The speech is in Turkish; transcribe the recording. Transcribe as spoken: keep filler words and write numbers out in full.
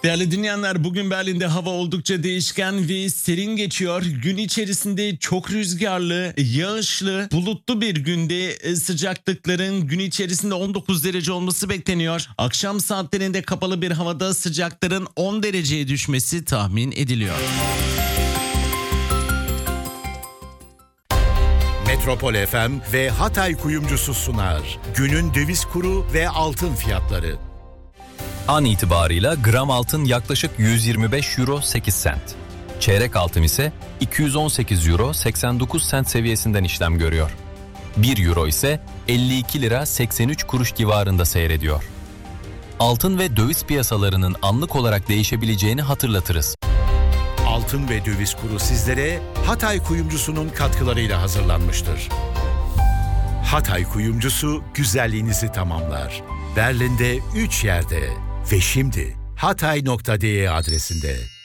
Değerli dinleyenler, bugün Berlin'de hava oldukça değişken ve serin geçiyor. Gün içerisinde çok rüzgarlı, yağışlı, bulutlu bir günde sıcaklıkların gün içerisinde on dokuz derece olması bekleniyor. Akşam saatlerinde kapalı bir havada sıcakların on dereceye düşmesi tahmin ediliyor. Metropol F M ve Hatay Kuyumcusu sunar. Günün döviz kuru ve altın fiyatları. An itibarıyla gram altın yaklaşık yüz yirmi beş euro sekiz sent. Çeyrek altın ise iki yüz on sekiz euro seksen dokuz sent seviyesinden işlem görüyor. bir euro ise elli iki lira seksen üç kuruş civarında seyrediyor. Altın ve döviz piyasalarının anlık olarak değişebileceğini hatırlatırız. Altın ve döviz kuru sizlere Hatay Kuyumcusu'nun katkılarıyla hazırlanmıştır. Hatay Kuyumcusu güzelliğinizi tamamlar. Berlin'de üç yerde ve şimdi hatay nokta de adresinde.